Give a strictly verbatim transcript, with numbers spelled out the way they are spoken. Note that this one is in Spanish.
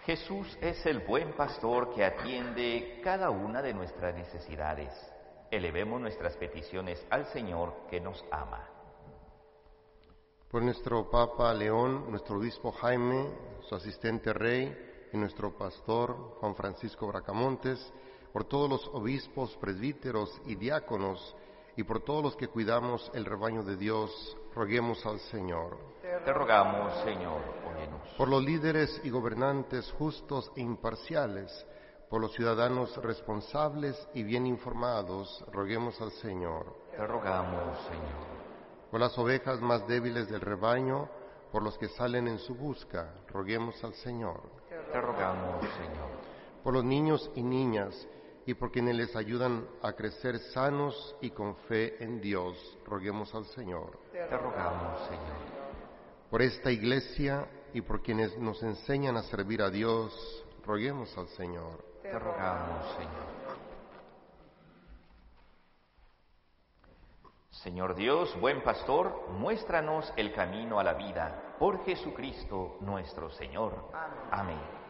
Jesús es el buen pastor que atiende cada una de nuestras necesidades. Elevemos nuestras peticiones al Señor que nos ama. Por nuestro Papa León, nuestro obispo Jaime, su asistente Rey y nuestro pastor Juan Francisco Bracamontes, por todos los obispos, presbíteros y diáconos, y por todos los que cuidamos el rebaño de Dios, roguemos al Señor. Te rogamos, Señor, óyenos. Por los líderes y gobernantes justos e imparciales, por los ciudadanos responsables y bien informados, roguemos al Señor. Te rogamos, Señor. Por las ovejas más débiles del rebaño, por los que salen en su busca, roguemos al Señor. Te rogamos, Señor. Por los niños y niñas, y por quienes les ayudan a crecer sanos y con fe en Dios, roguemos al Señor. Te rogamos, Señor. Por esta Iglesia y por quienes nos enseñan a servir a Dios, roguemos al Señor. Te rogamos, Señor. Señor Dios, buen pastor, muéstranos el camino a la vida. Por Jesucristo nuestro Señor. Amén.